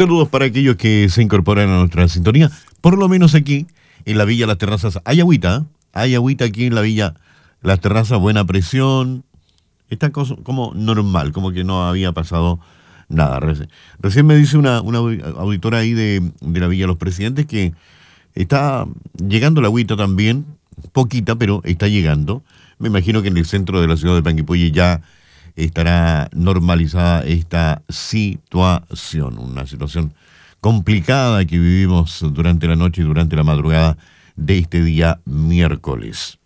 Saludos para aquellos que se incorporan a nuestra sintonía. Por lo menos aquí, en la Villa Las Terrazas, hay agüita. Hay agüita aquí en la Villa Las Terrazas, buena presión. Está como normal, como que no había pasado nada. Recién me dice una auditora ahí de la Villa Los Presidentes que está llegando la agüita también, poquita, pero está llegando. Me imagino que en el centro de la ciudad de Panguipulli ya estará normalizada esta situación, una situación complicada que vivimos durante la noche y durante la madrugada de este día miércoles.